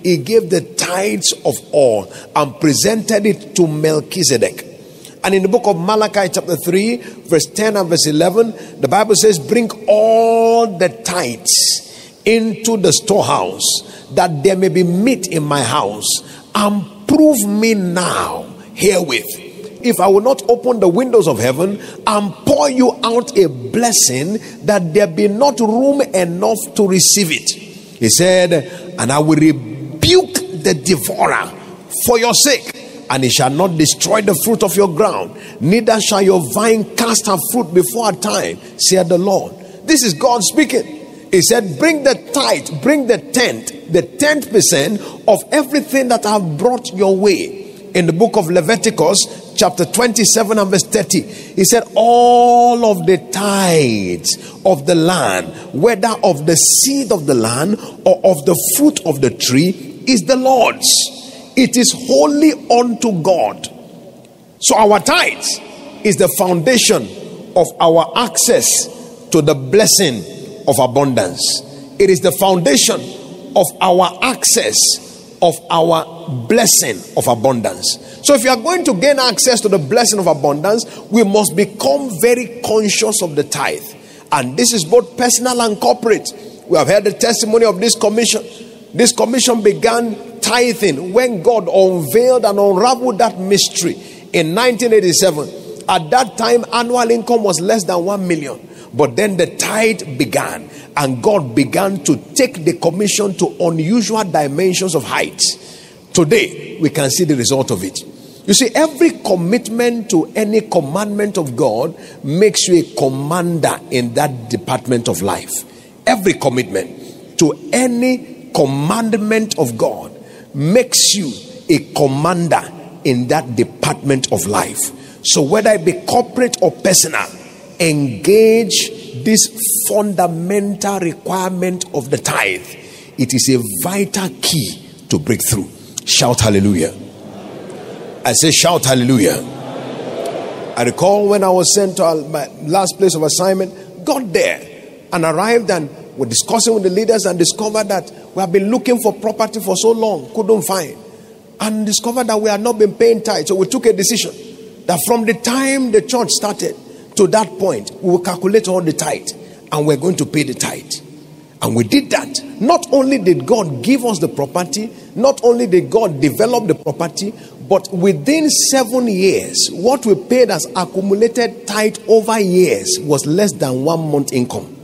he gave the tithes of all and presented it to Melchizedek. And in the book of Malachi chapter 3 verse 10 and verse 11, the Bible says, bring all the tithes into the storehouse, that there may be meat in my house, and prove me now herewith, if I will not open the windows of heaven and pour you out a blessing, that there be not room enough to receive it. He said, and I will rebuke the devourer for your sake, and he shall not destroy the fruit of your ground, neither shall your vine cast her fruit before her time, saith the Lord. This is God speaking. He said, bring the tithe, bring the 10% of everything that I have brought your way. In the book of Leviticus chapter 27 and verse 30, he said, all of the tithes of the land, whether of the seed of the land or of the fruit of the tree, is the Lord's. It is holy unto God. So our tithes is the foundation of our access to the blessing of abundance. It is the foundation of our access of our blessing of abundance. So if you are going to gain access to the blessing of abundance, we must become very conscious of the tithe. And this is both personal and corporate. We have heard the testimony of this commission. This commission began tithing when God unveiled and unraveled that mystery in 1987. At that time, annual income was less than 1 million. But then the tithe began, and God began to take the commission to unusual dimensions of height. Today, we can see the result of it. You see, every commitment to any commandment of God makes you a commander in that department of life. Every commitment to any commandment of God makes you a commander in that department of life. So whether it be corporate or personal, engage this fundamental requirement of the tithe. It is a vital key to breakthrough. Shout hallelujah. I say shout hallelujah. I recall when I was sent to my last place of assignment, got there and arrived and were discussing with the leaders and discovered that we have been looking for property for so long, couldn't find, and discovered that we had not been paying tithe. So we took a decision that from the time the church started to that point, we will calculate all the tithe and we're going to pay the tithe. And we did that. Not only did God give us the property, not only did God develop the property, but within 7 years, what we paid as accumulated tithe over years was less than 1 month income.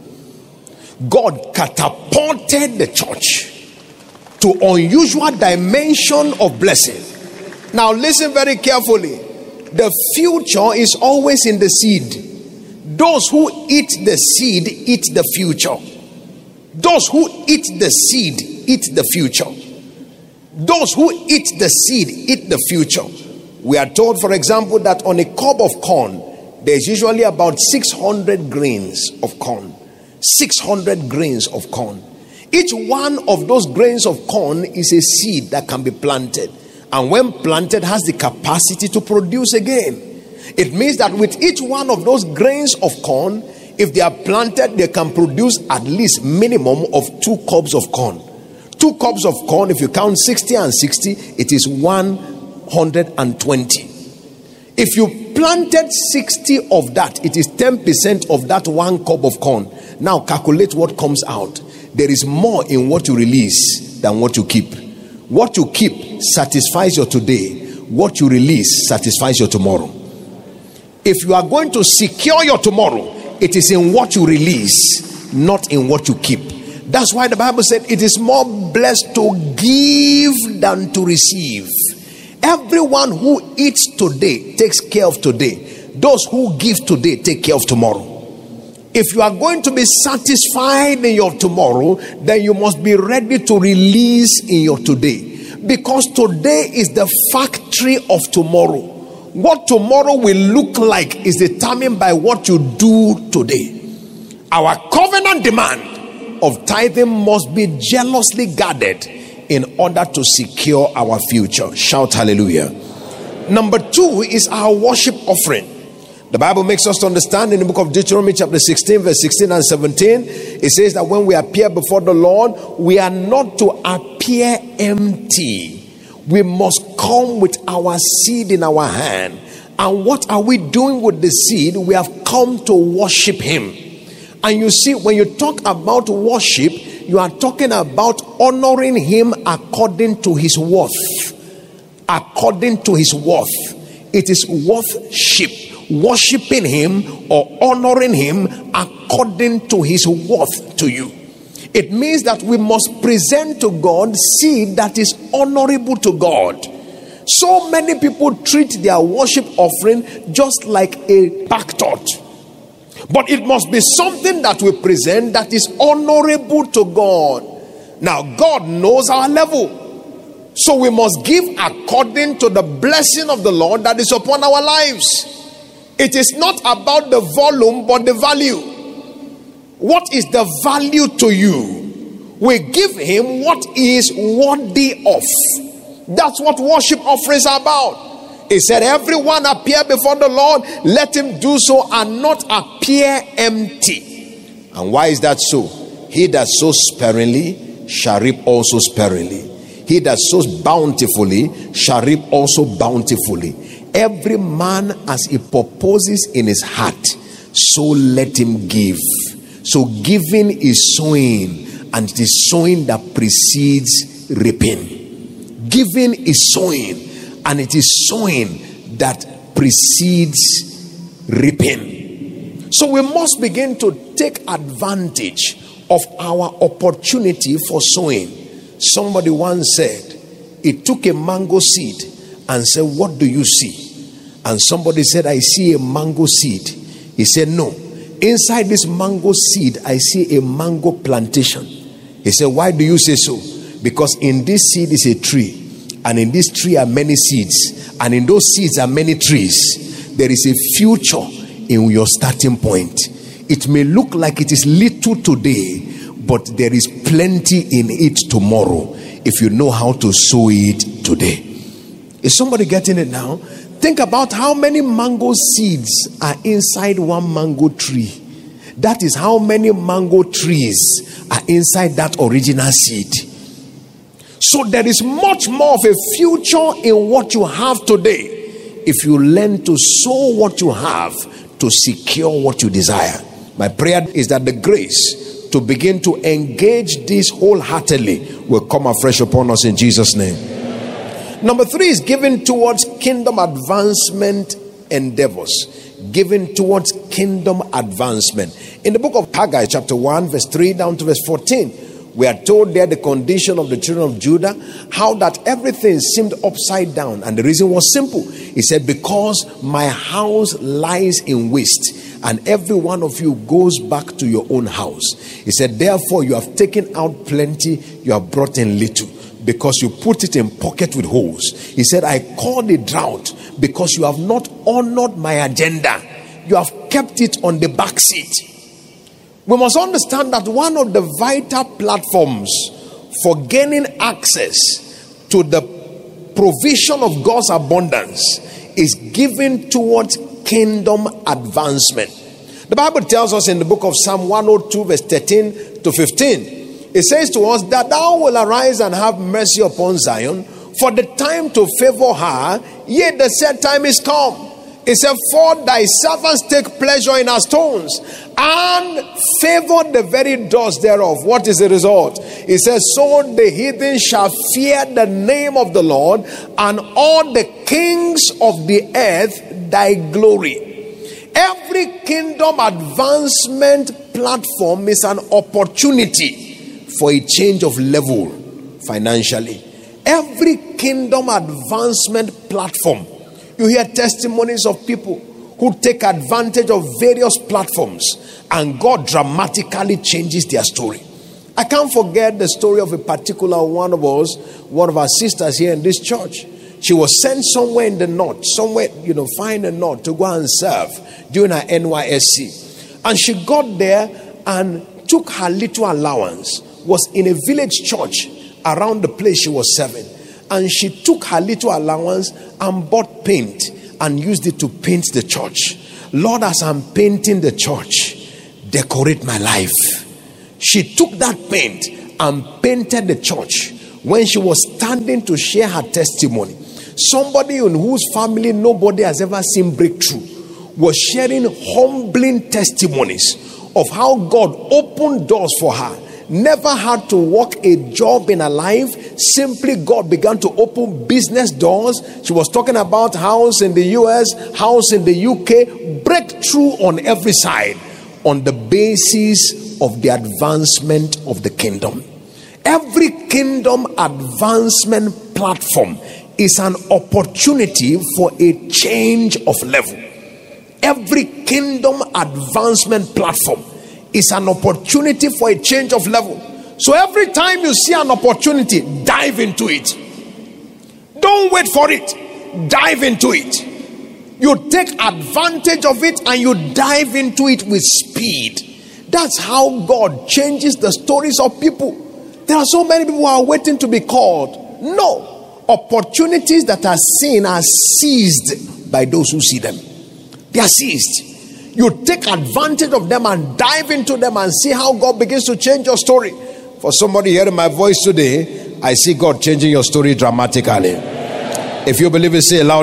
God catapulted the church to unusual dimension of blessing. Now listen very carefully. The future is always in the seed. Those who eat the seed eat the future. Those who eat the seed eat the future. Those who eat the seed eat the future. We are told, for example, that on a cob of corn, there's usually about 600 grains of corn. 600 grains of corn. Each one of those grains of corn is a seed that can be planted. And when planted, has the capacity to produce again. It means that with each one of those grains of corn, if they are planted, they can produce at least minimum of 2 cobs of corn. 2 cobs of corn, if you count 60 and 60, it is 120. If you planted 60 of that, it is 10% of that 1 cob of corn. Now calculate what comes out. There is more in what you release than what you keep. What you keep satisfies your today. What you release satisfies your tomorrow. If you are going to secure your tomorrow, it is in what you release, not in what you keep. That's why the Bible said it is more blessed to give than to receive. Everyone who eats today takes care of today. Those who give today take care of tomorrow. If you are going to be satisfied in your tomorrow, then you must be ready to release in your today. Because today is the factory of tomorrow. What tomorrow will look like is determined by what you do today. Our covenant demand of tithing must be jealously guarded in order to secure our future. Shout hallelujah. Number 2 is our worship offering. The Bible makes us to understand in the book of Deuteronomy chapter 16 verse 16 and 17. It says that when we appear before the Lord, we are not to appear appear empty. We must come with our seed in our hand. And what are we doing with the seed? We have come to worship him. And you see, when you talk about worship, you are talking about honoring him according to his worth. According to his worth. It is worship. Worshipping him or honoring him according to his worth to you. It means that we must present to God seed that is honorable to God. So many people treat their worship offering just like a back thought. But it must be something that we present that is honorable to God. Now, God knows our level. So we must give according to the blessing of the Lord that is upon our lives. It is not about the volume, but the value. What is the value to you? We give him what he is worthy of. That's what worship offerings are about. He said, everyone appear before the Lord, let him do so and not appear empty. And why is that so? He that sows sparingly shall reap also sparingly. He that sows bountifully shall reap also bountifully. Every man as he purposes in his heart, so let him give. So giving is sowing, and it is sowing that precedes reaping. Giving is sowing, and it is sowing that precedes reaping. So we must begin to take advantage of our opportunity for sowing. Somebody once said, he took a mango seed and said, what do you see? And somebody said, I see a mango seed. He said, no. Inside this mango seed, I see a mango plantation. He said, why do you say so? Because in this seed is a tree. And in this tree are many seeds. And in those seeds are many trees. There is a future in your starting point. It may look like it is little today, but there is plenty in it tomorrow if you know how to sow it today. Is somebody getting it now? Think about how many mango seeds are inside one mango tree. That is how many mango trees are inside that original seed. So there is much more of a future in what you have today if you learn to sow what you have to secure what you desire. My prayer is that the grace to begin to engage this wholeheartedly will come afresh upon us in Jesus' name. Number 3 is giving towards kingdom advancement endeavors. Giving towards kingdom advancement. In the book of Haggai chapter 1 verse 3 down to verse 14, we are told there the condition of the children of Judah, how that everything seemed upside down. And the reason was simple. He said, because my house lies in waste, and every one of you goes back to your own house. He said, therefore you have taken out plenty, you have brought in little, because you put it in pocket with holes. He said, I call it drought because you have not honored my agenda. You have kept it on the back seat. We must understand that one of the vital platforms for gaining access to the provision of God's abundance is giving towards kingdom advancement. The Bible tells us in the book of Psalm 102 verse 13 to 15, it says to us that thou will arise and have mercy upon Zion, for the time to favor her, yet the set time is come. It said, for thy servants take pleasure in her stones and favor the very doors thereof. What is the result? It says, so the heathen shall fear the name of the Lord, and all the kings of the earth thy glory. Every kingdom advancement platform is an opportunity for a change of level financially. Every kingdom advancement platform, you hear testimonies of people who take advantage of various platforms and God dramatically changes their story. I can't forget the story of a particular one of our sisters here in this church. She was sent somewhere in the north, somewhere, far in the north, to go and serve during her NYSC. And she got there and took her little allowance, was in a village church around the place she was serving. And she took her little allowance and bought paint and used it to paint the church. Lord, as I'm painting the church, decorate my life. She took that paint and painted the church when she was standing to share her testimony. Somebody in whose family nobody has ever seen breakthrough was sharing humbling testimonies of how God opened doors for her. Never had to work a job in her life. Simply God began to open business doors. She was talking about house in the US, house in the UK, breakthrough on every side on the basis of the advancement of the kingdom. Every kingdom advancement platform is an opportunity for a change of level. Every kingdom advancement platform is an opportunity for a change of level. So every time you see an opportunity, dive into it. Don't wait for it. Dive into it. You take advantage of it and you dive into it with speed. That's how God changes the stories of people. There are so many people who are waiting to be called. No. Opportunities that are seen are seized by those who see them. They are seized. You take advantage of them and dive into them and see how God begins to change your story. For somebody hearing my voice today, I see God changing your story dramatically. If you believe it, say loud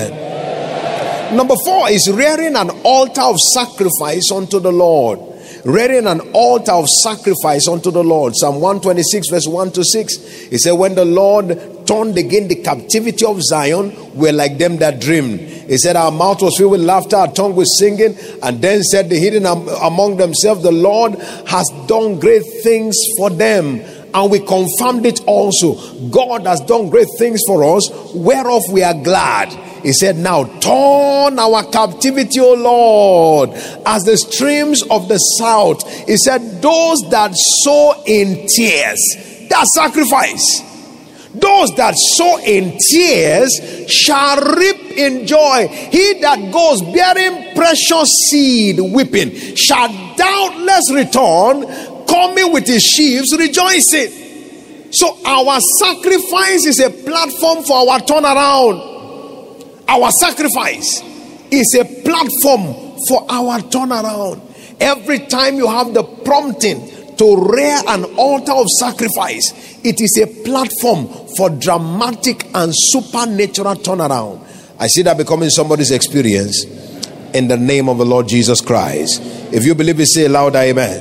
amen. Number 4 is rearing an altar of sacrifice unto the Lord. Rearing an altar of sacrifice unto the Lord. Psalm 126 verse 1 to 6. It said, when the Lord turned again the captivity of Zion, we're like them that dreamed. He said, our mouth was filled with laughter, our tongue with singing. And then said the hidden among themselves, the Lord has done great things for them. And we confirmed it also. God has done great things for us, whereof we are glad. He said, now turn our captivity, O Lord, as the streams of the south. He said, those that sow in tears, that sacrifice. Those that sow in tears shall reap in joy. He that goes bearing precious seed, weeping, shall doubtless return, coming with his sheaves, rejoicing. So our sacrifice is a platform for our turnaround. Our sacrifice is a platform for our turnaround. Every time you have the prompting to rear an altar of sacrifice, it is a platform for dramatic and supernatural turnaround. I see that becoming somebody's experience in the name of the Lord Jesus Christ. If you believe it, say loud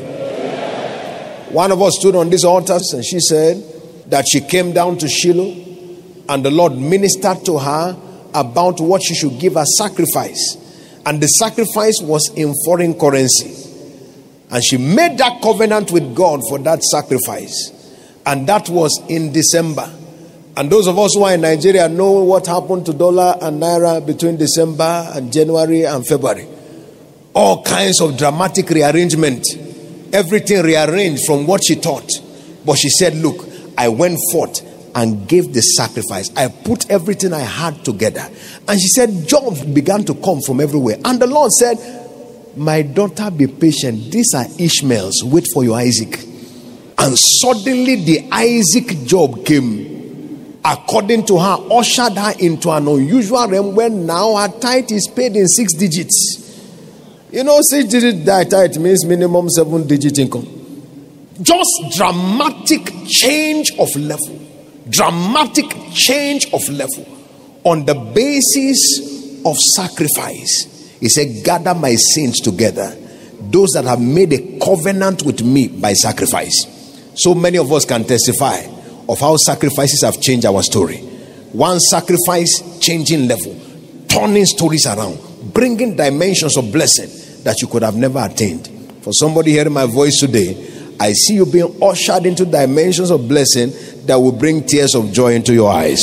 amen. One of us stood on this altar and she said that she came down to Shiloh and the Lord ministered to her about what she should give as sacrifice. And the sacrifice was in foreign currency. And she made that covenant with God for that sacrifice. And that was in December. And those of us who are in Nigeria know what happened to dollar and naira between December and January and February. All kinds of dramatic rearrangement. Everything rearranged from what she thought. But she said, look, I went forth and gave the sacrifice. I put everything I had together. And she said, jobs began to come from everywhere. And the Lord said, my daughter, be patient. These are Ishmaels. Wait for your Isaac. And suddenly the Isaac job came. According to her, ushered her into an unusual realm where now her tithe is paid in 6 digits. You know, 6 digit tithe means minimum 7-digit income. Just dramatic change of level. Dramatic change of level on the basis of sacrifice. He said, gather my saints together, those that have made a covenant with me by sacrifice. So many of us can testify of how sacrifices have changed our story. One sacrifice changing level, turning stories around, bringing dimensions of blessing that you could have never attained. For somebody hearing my voice today, I see you being ushered into dimensions of blessing that will bring tears of joy into your eyes.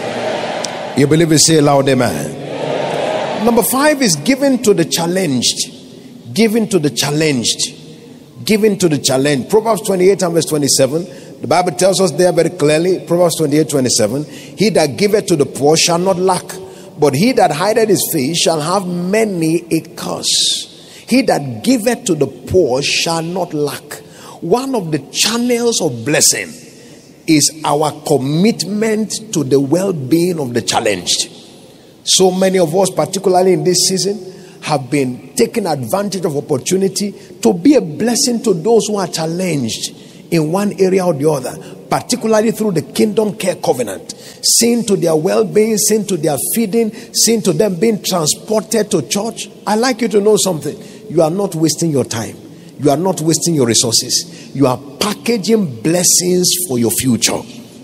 You believe it? Say loud amen. Number 5 is giving to the challenged. Giving to the challenged. Giving to the challenged. Proverbs 28 and verse 27. The Bible tells us there very clearly, Proverbs 28:27, he that giveth to the poor shall not lack, but he that hideth his face shall have many a curse. He that giveth to the poor shall not lack. One of the channels of blessing is our commitment to the well-being of the challenged. So many of us, particularly in this season, have been taking advantage of opportunity to be a blessing to those who are challenged in one area or the other. particularly through the Kingdom Care Covenant, seeing to their well-being, seeing to their feeding, seeing to them being transported to church. I'd like you to know something. You are not wasting your time. You are not wasting your resources. You are packaging blessings for your future.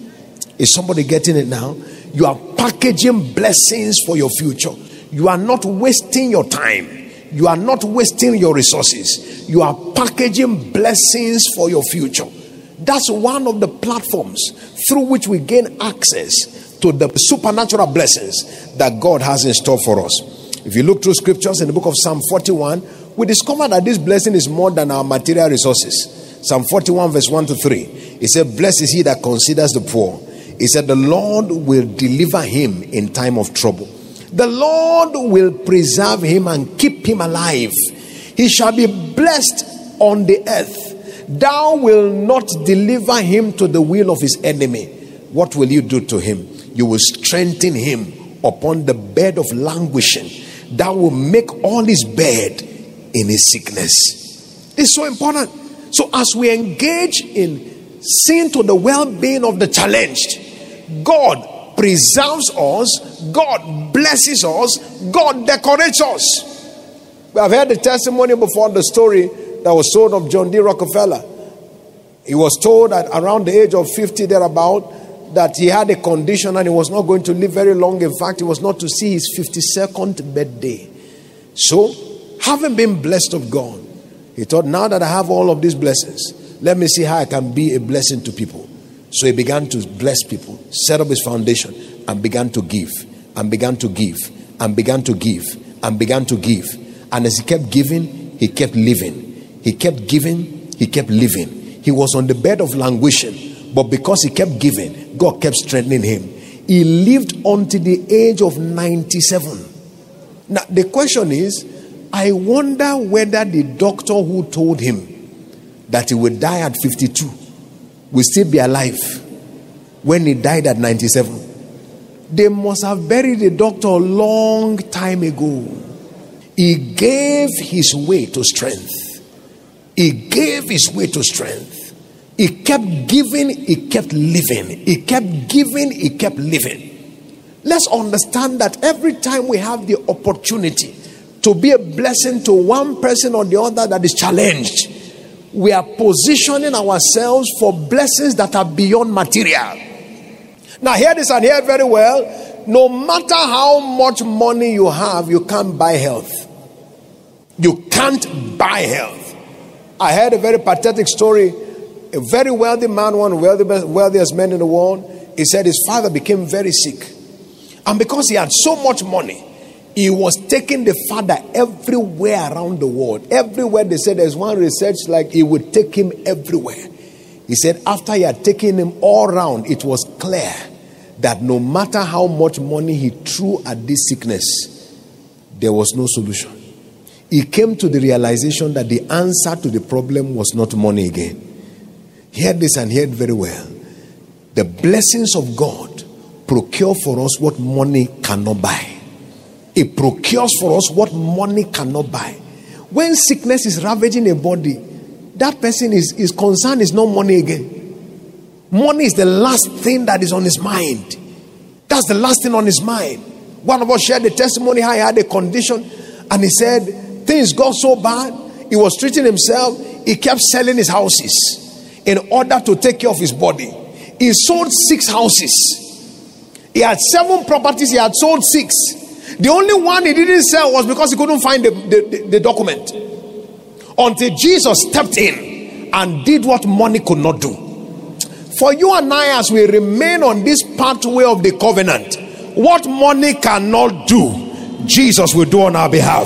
Is somebody getting it now? You are packaging blessings for your future. You are not wasting your time. You are not wasting your resources. You are packaging blessings for your future. That's one of the platforms through which we gain access to the supernatural blessings that God has in store for us. If you look through scriptures in the book of Psalm 41, we discover that this blessing is more than our material resources. Psalm 41 verse 1 to 3. It said, blessed is he that considers the poor. He said, the Lord will deliver him in time of trouble. The Lord will preserve him and keep him alive. He shall be blessed on the earth. Thou wilt not deliver him to the will of his enemy. What will you do to him? You will strengthen him upon the bed of languishing. Thou will make all his bed in his sickness. It's so important. So as we engage in seeing to the well-being of the challenged, God preserves us, God blesses us, God decorates us. We have heard the testimony before, the story that was told of John D. Rockefeller. He was told at around the age of 50 thereabout that he had a condition and he was not going to live very long. In fact, he was not to see his 52nd birthday. So, having been blessed of God, he thought, now that I have all of these blessings, let me see how I can be a blessing to people. So he began to bless people, set up his foundation, and began to give, and began to give, and began to give, and began to give. And as he kept giving, he kept living. He kept giving, he kept living. He was on the bed of languishing, but because he kept giving, God kept strengthening him. He lived until the age of 97. Now, the question is, I wonder whether the doctor who told him that he would die at 52 will still be alive when he died at 97. They must have buried the doctor a long time ago. He gave his way to strength. He gave his way to strength. He kept giving, he kept living. He kept giving, he kept living. Let's understand that every time we have the opportunity to be a blessing to one person or the other that is challenged, we are positioning ourselves for blessings that are beyond material. Now hear this and hear it very well. No matter how much money you have, you can't buy health. You can't buy health. I heard a very pathetic story. A very wealthy man, one of the wealthiest men in the world, he said his father became very sick. And because he had so much money, he was taking the father everywhere around the world. Everywhere. They said there's one research like he would take him everywhere. He said after he had taken him all around, it was clear that no matter how much money he threw at this sickness, there was no solution. He came to the realization that the answer to the problem was not money again. Hear this and hear it very well. The blessings of God procure for us what money cannot buy. It procures for us what money cannot buy. When sickness is ravaging a body, that person is concerned is not money again. Money is the last thing that is on his mind. That's the last thing on his mind. One of us shared the testimony how he had a condition and he said things got so bad, he was treating himself, he kept selling his houses in order to take care of his body. He sold 6 houses. He had 7 properties, he had sold 6. The only one he didn't sell was because he couldn't find the document. Until Jesus stepped in and did what money could not do. For you and I, as we remain on this pathway of the covenant, what money cannot do, Jesus will do on our behalf.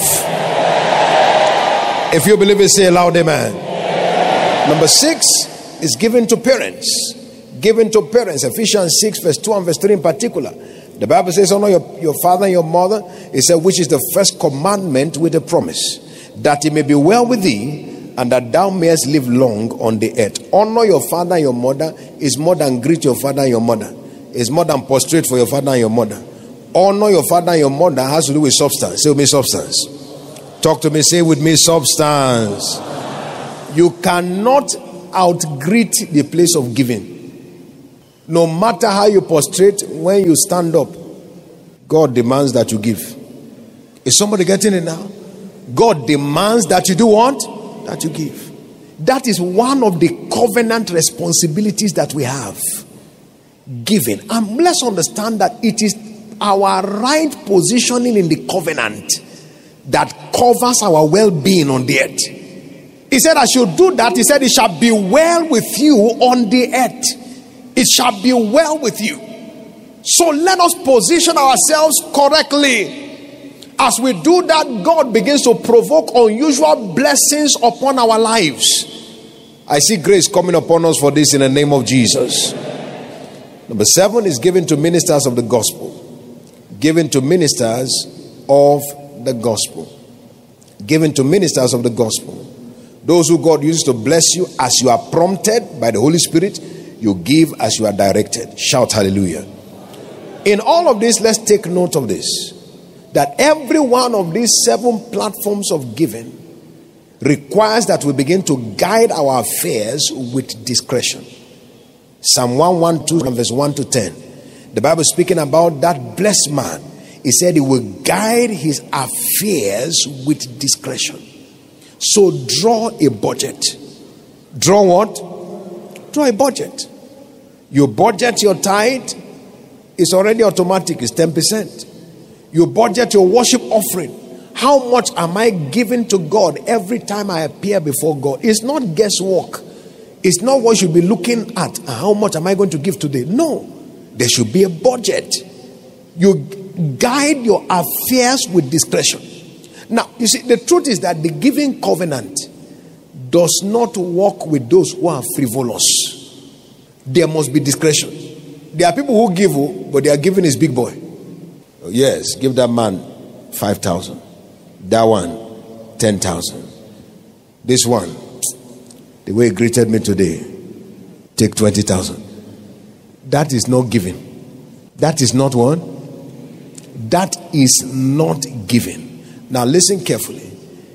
If you believe it, say aloud, amen. Number 6 is given to parents. Given to parents. Ephesians 6 verse 2 and verse 3 in particular. The Bible says, honor your father and your mother. It said, which is the first commandment with a promise, that it may be well with thee, and that thou mayest live long on the earth. Honor your father and your mother is more than greet your father and your mother. It's more than prostrate for your father and your mother. Honor your father and your mother has to do with substance. Say with me, substance. Talk to me, say with me, substance. You cannot out-greet the place of giving. No matter how you prostrate, when you stand up, God demands that you give. Is somebody getting it now? God demands that you do what? That you give. That is one of the covenant responsibilities that we have. Giving. And let's understand that it is our right positioning in the covenant that covers our well-being on the earth. He said, I should do that. He said, it shall be well with you on the earth. It shall be well with you. So let us position ourselves correctly. As we do that, God begins to provoke unusual blessings upon our lives. I see grace coming upon us for this in the name of Jesus. Number 7 is given to ministers of the gospel. Given to ministers of the gospel. Given to ministers of the gospel. Those who God uses to bless you as you are prompted by the Holy Spirit, you give as you are directed. Shout hallelujah. In all of this, let's take note of this. That every one of these 7 platforms of giving requires that we begin to guide our affairs with discretion. Psalm 112 verse 1 to 10. The Bible is speaking about that blessed man. He said he will guide his affairs with discretion. So draw a budget. Draw what? Draw a budget. You budget your tithe, it's already automatic, it's 10%. You budget your worship offering. How much am I giving to God every time I appear before God? It's not guesswork. It's not what you should be looking at. How much am I going to give today? No. There should be a budget. You guide your affairs with discretion. Now, you see, the truth is that the giving covenant does not work with those who are frivolous. There must be discretion. There are people who give, but their giving is big boy. Yes, give that man 5,000. That one, 10,000. This one, the way he greeted me today, take 20,000. That is not giving. That is not what? That is not giving. Now listen carefully.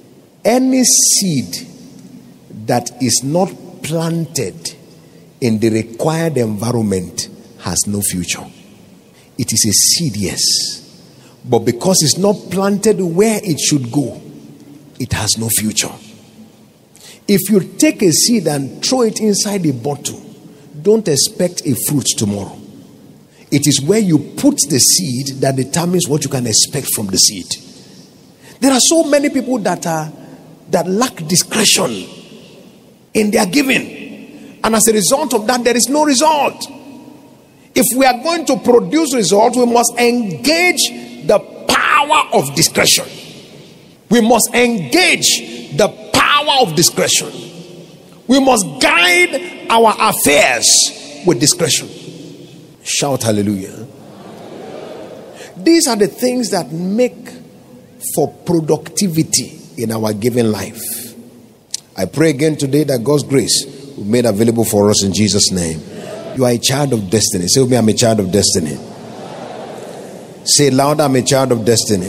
Any seed that is not planted in the required environment has no future. It is a seed, yes. But because it's not planted where it should go, it has no future. If you take a seed and throw it inside a bottle, don't expect a fruit tomorrow. It is where you put the seed that determines what you can expect from the seed. There are so many people that lack discretion in their giving. And as a result of that, there is no result. If we are going to produce results, we must engage the power of discretion. We must engage the power of discretion. We must guide our affairs with discretion. Shout hallelujah. These are the things that make for productivity in our given life. I pray again today that God's grace will be made available for us in Jesus' name. You are a child of destiny. Say with me, I'm a child of destiny. Say loud, I'm a child of destiny.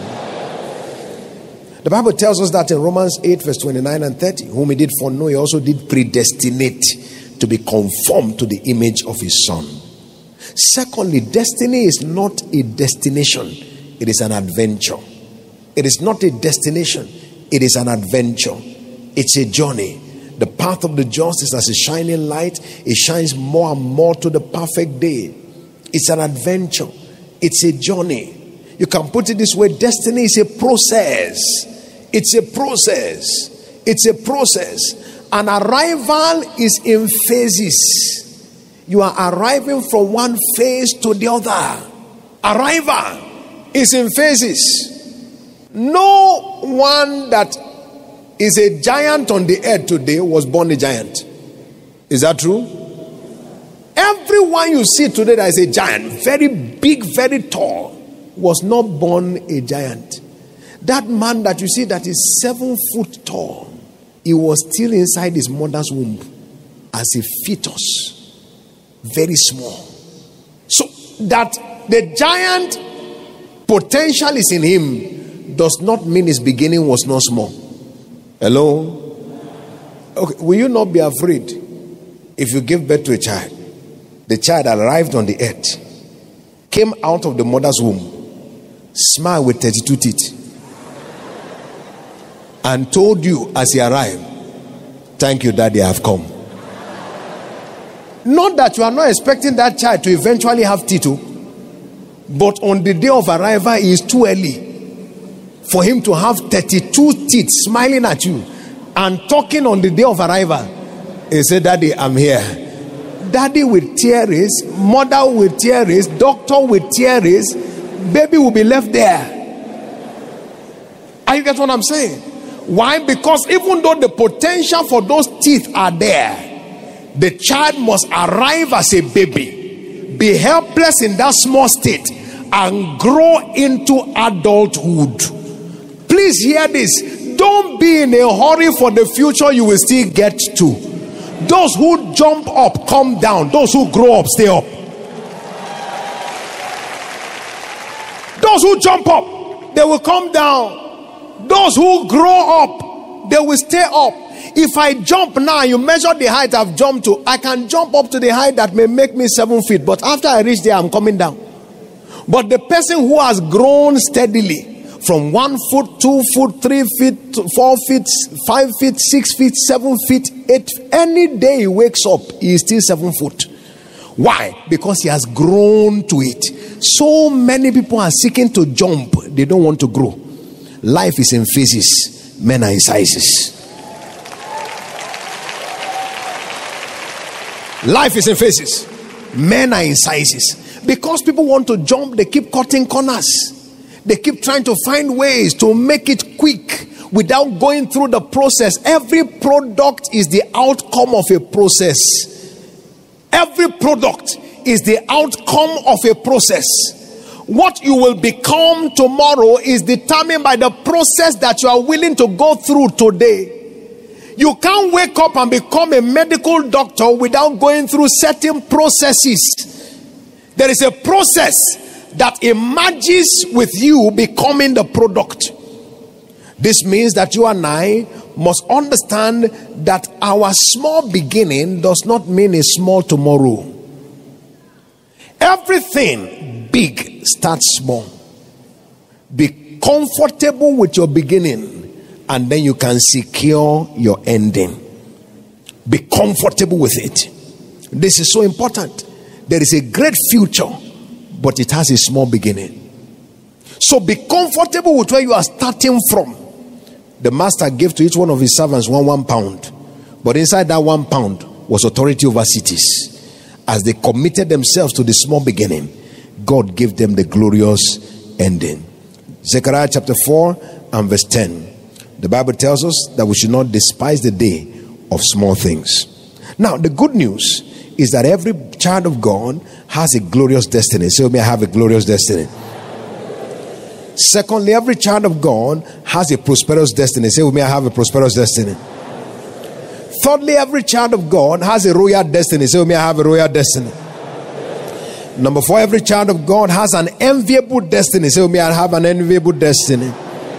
The Bible tells us that in Romans 8 verse 29 and 30, whom he did foreknow, he also did predestinate to be conformed to the image of his son. Secondly, destiny is not a destination. It is an adventure. It is not a destination. It is an adventure. It's a journey. The path of the just is as a shining light. It shines more and more to the perfect day. It's an adventure. It's a journey. You can put it this way. Destiny is a process. It's a process. It's a process. An arrival is in phases. You are arriving from one phase to the other. Arrival is in phases. No one that is a giant on the earth today was born a giant. Is that true? Everyone you see today that is a giant, very big, very tall, was not born a giant. That man that you see that is 7 foot tall, he was still inside his mother's womb as a fetus, very small. So that the giant potential is in him does not mean his beginning was not small. Hello? Okay, will you not be afraid if you give birth to a child? the child arrived on the earth, came out of the mother's womb, smiled with 32 teeth, and told you as he arrived, "Thank you, Daddy, I have come." Not that you are not expecting that child to eventually have teeth, but on the day of arrival, it is too early for him to have 32 teeth smiling at you and talking on the day of arrival. He said, "Daddy, I'm here." Daddy with tears, mother with tears, doctor with tears, baby will be left there. Are you get what I'm saying? Why? Because even though the potential for those teeth are there, the child must arrive as a baby, be helpless in that small state, and grow into adulthood. Please hear this. Don't be in a hurry for the future you will still get to. Those who jump up, come down. Those who grow up, stay up. Those who jump up, they will come down. Those who grow up, they will stay up. If I jump now, you measure the height I've jumped to, I can jump up to the height that may make me 7 feet, but after I reach there, I'm coming down. But the person who has grown steadily from 1 foot, 2 foot, 3 feet, 4 feet, 5 feet, 6 feet, 7 feet, 8, any day he wakes up, he is still 7 foot. Why? Because he has grown to it. So many people are seeking to jump, they don't want to grow. Life is in phases, men are in sizes. Life is in phases, men are in sizes. Because people want to jump, they keep cutting corners. They keep trying to find ways to make it quick without going through the process. Every product is the outcome of a process. Every product is the outcome of a process. What you will become tomorrow is determined by the process that you are willing to go through today. You can't wake up and become a medical doctor without going through certain processes. There is a process that emerges with you becoming the product. This means that you and I must understand that our small beginning does not mean a small tomorrow. Everything big starts small. Be comfortable with your beginning, and then you can secure your ending. Be comfortable with it. This is so important. There is a great future, but it has a small beginning. So be comfortable with where you are starting from. The master gave to each one of his servants one pound. But inside that 1 pound was authority over cities. As they committed themselves to the small beginning, God gave them the glorious ending. Zechariah chapter 4 and verse 10. The Bible tells us that we should not despise the day of small things. Now, the good news is that every child of God has a glorious destiny. Say with me, I have a glorious destiny. Secondly, every child of God has a prosperous destiny. Say with me, I have a prosperous destiny. Thirdly, every child of God has a royal destiny. Say with me, I have a royal destiny. Number 4, every child of God has an enviable destiny. Say with me, I have an enviable destiny.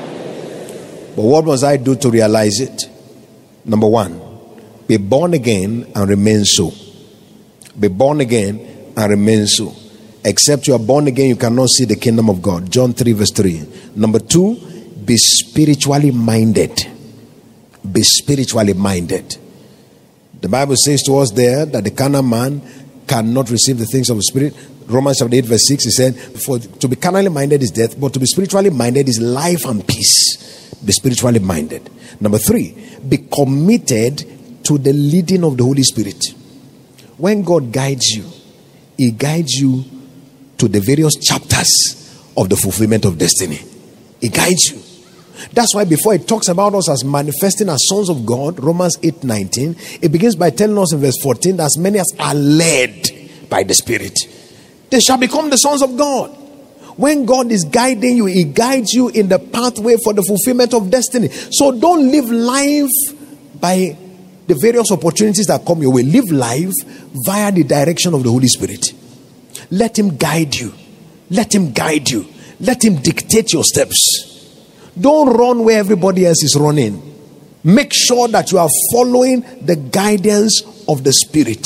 But what must I do to realize it? Number 1, be born again and remain so. Be born again and remain so. Except you are born again, you cannot see the kingdom of God. John 3 verse 3. Number 2, be spiritually minded. Be spiritually minded. The Bible says to us there that the carnal man cannot receive the things of the spirit. Romans chapter 8 verse 6, he said, for to be carnally minded is death, but to be spiritually minded is life and peace. Be spiritually minded. Number 3, be committed to the leading of the Holy Spirit. When God guides you, He guides you to the various chapters of the fulfillment of destiny. He guides you. That's why before it talks about us as manifesting as sons of God, Romans 8:19, it begins by telling us in verse 14 that as many as are led by the Spirit, they shall become the sons of God. When God is guiding you, He guides you in the pathway for the fulfillment of destiny. So don't live life by the various opportunities that come your way. Live life via the direction of the Holy Spirit. Let Him guide you. Let Him guide you. Let Him dictate your steps. Don't run where everybody else is running. Make sure that you are following the guidance of the Spirit.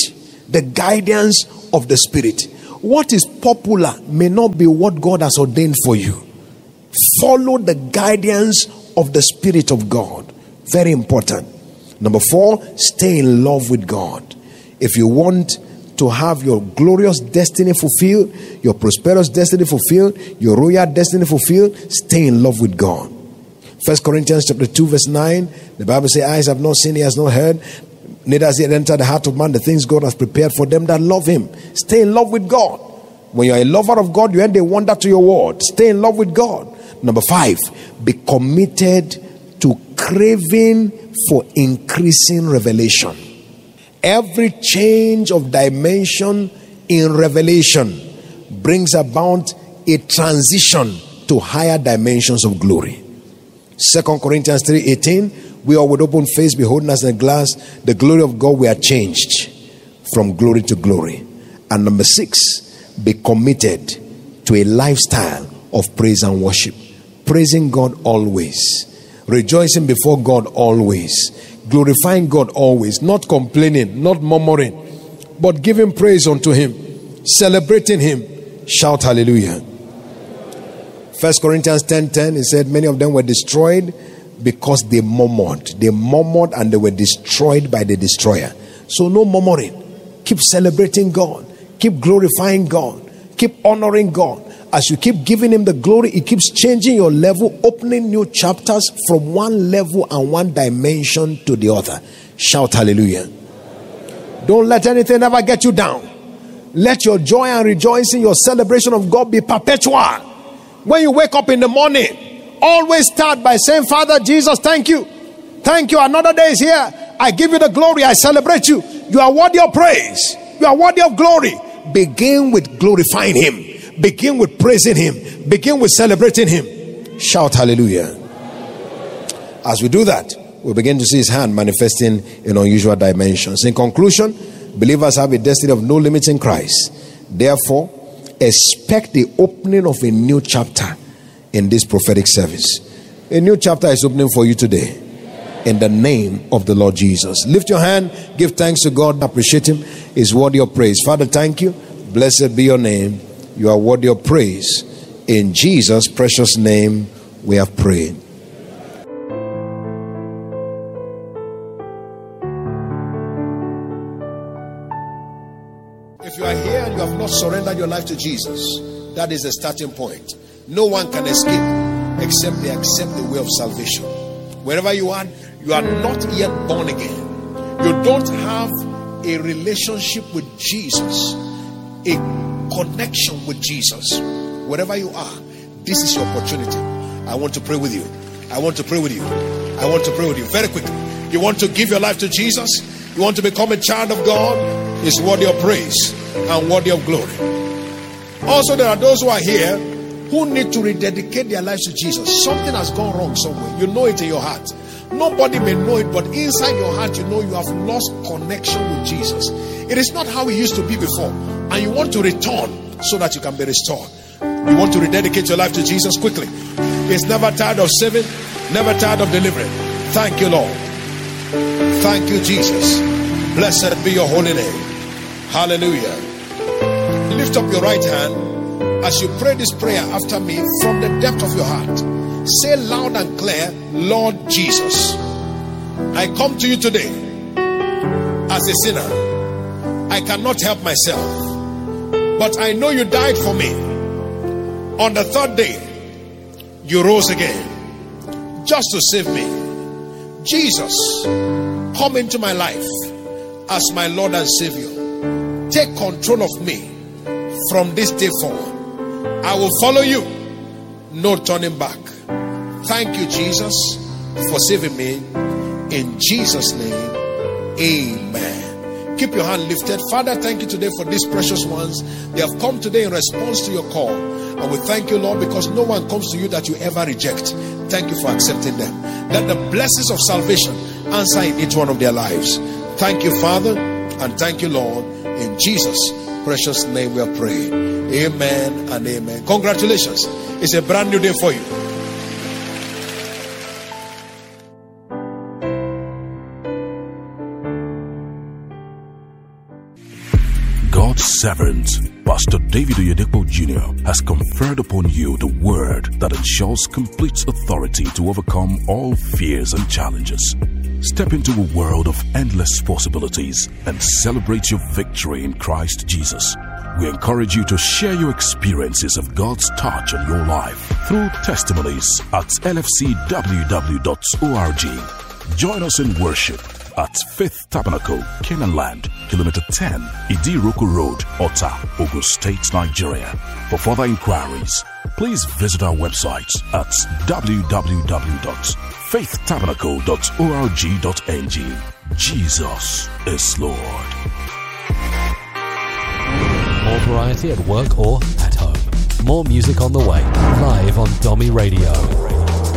the guidance of the Spirit. What is popular may not be what God has ordained for you. Follow the guidance of the Spirit of God. Very important. Number 4, stay in love with God. If you want to have your glorious destiny fulfilled, your prosperous destiny fulfilled, your royal destiny fulfilled, stay in love with God. 1 Corinthians chapter 2 verse 9, the Bible says, eyes have not seen, he has not heard, neither has it entered the heart of man the things God has prepared for them that love him. Stay in love with God. When you are a lover of God, you end a wonder to your world. Stay in love with God. Number 5, be committed to craving for increasing revelation. Every change of dimension in revelation brings about a transition to higher dimensions of glory. 2 Corinthians 3:18, we all with open face beholding as in a glass the glory of God, we are changed from glory to glory. And number 6, be committed to a lifestyle of praise and worship. Praising God always. Rejoicing before God always. Glorifying God always. Not complaining, not murmuring, but giving praise unto him. Celebrating him. Shout hallelujah. 1 Corinthians 10:10, it said many of them were destroyed because they murmured. They murmured and they were destroyed by the destroyer. So no murmuring. Keep celebrating God. Keep glorifying God. Keep honoring God. As you keep giving him the glory, it keeps changing your level, opening new chapters from one level and one dimension to the other. Shout hallelujah. Don't let anything ever get you down. Let your joy and rejoicing, your celebration of God be perpetual. When you wake up in the morning, always start by saying, Father Jesus, thank you. Thank you. Another day is here. I give you the glory. I celebrate you. You are worthy of praise. You are worthy of glory. Begin with glorifying him. Begin with praising him. Begin with celebrating him. Shout hallelujah. As we do that, we begin to see his hand manifesting in unusual dimensions. In conclusion, believers have a destiny of no limits in Christ. Therefore, expect the opening of a new chapter in this prophetic service. A new chapter is opening for you today. In the name of the Lord Jesus. Lift your hand. Give thanks to God. Appreciate him. He's worthy of praise. Father, thank you. Blessed be your name. You are worthy of praise. In Jesus' precious name we have prayed. If you are here and you have not surrendered your life to Jesus, that is the starting point. No one can escape except they accept the way of salvation. Wherever you are not yet born again. You don't have a relationship with Jesus, a connection with Jesus. Wherever you are, this is your opportunity. I want to pray with you. I want to pray with you. I want to pray with you. Very quickly. You want to give your life to Jesus? You want to become a child of God? It's worthy of praise and worthy of glory. Also, there are those who are here who need to rededicate their lives to Jesus. Something has gone wrong somewhere. You know it in your heart. Nobody may know it, but inside your heart, you know you have lost connection with Jesus. It is not how it used to be before. And you want to return so that you can be restored. You want to rededicate your life to Jesus quickly. He's never tired of saving, never tired of delivering. Thank you, Lord. Thank you, Jesus. Blessed be your holy name. Hallelujah. Lift up your right hand as you pray this prayer after me from the depth of your heart. Say loud and clear, Lord Jesus, I come to you today as a sinner. I cannot help myself, but I know you died for me. On the third day, you rose again just to save me. Jesus, come into my life as my Lord and Savior. Take control of me from this day forward. I will follow you, no turning back. Thank you, Jesus, for saving me. In Jesus' name, amen. Keep your hand lifted. Father, thank you today for these precious ones. They have come today in response to your call. And we thank you, Lord, because no one comes to you that you ever reject. Thank you for accepting them. Let the blessings of salvation answer in each one of their lives. Thank you, Father, and thank you, Lord. In Jesus' precious name we are praying. Amen and amen. Congratulations. It's a brand new day for you. God's servant, Pastor David Oyedepo Jr., has conferred upon you the word that ensures complete authority to overcome all fears and challenges. Step into a world of endless possibilities and celebrate your victory in Christ Jesus. We encourage you to share your experiences of God's touch on your life through testimonies at lfcww.org. Join us in worship at Faith Tabernacle, Canaan Land, Kilometer 10, Idiroko Road, Ota, Ogun State, Nigeria. For further inquiries, please visit our website at www.faithtabernacle.org.ng. Jesus is Lord. More variety at work or at home. More music on the way, live on Domi Radio.